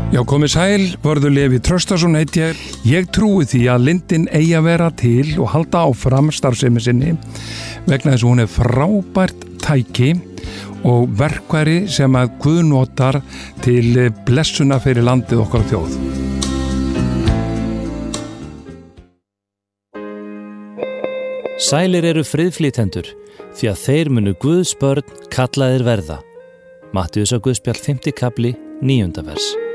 Já, komið sæl, Vörður Leví Traustason heit ég. Ég trúi því að lindin eigi að vera til og halda áfram starfsemi sinni vegna þess að hún frábært tæki og verkværi sem að Guð notar til blessuna fyrir landið okkar og þjóð. Sælir eru friðflytendur, því að þeir munu Guðs börn kallaðir verða. Mattheusarguðspjall 5. kapli 9. vers.